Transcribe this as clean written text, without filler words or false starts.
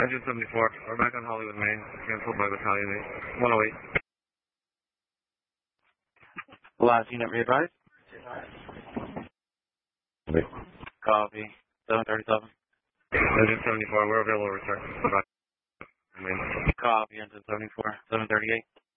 Engine 74, we're back on Hollywood, Maine. Canceled by Battalion 8. 108. Last unit readvised. Copy. 737. Engine 74, we're available to return. We're back. Copy. Engine 74. 738.